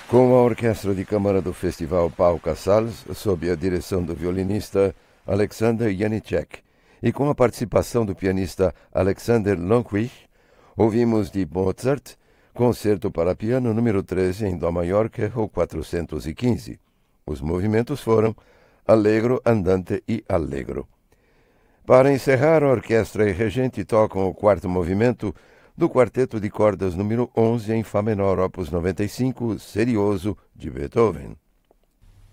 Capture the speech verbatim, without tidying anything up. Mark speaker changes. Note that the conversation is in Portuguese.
Speaker 1: Com a Orquestra de Câmara do Festival Pau Casals, sob a direção do violinista Alexander Janicek, e com a participação do pianista Alexander Longwich, ouvimos de Mozart, Concerto para Piano número treze em Dó maior, ou quatrocentos e quinze. Os movimentos foram Allegro, Andante e Allegro. Para encerrar, a orquestra e regente tocam o quarto movimento do quarteto de cordas número onze em Fá menor, opus noventa e cinco, Serioso, de Beethoven.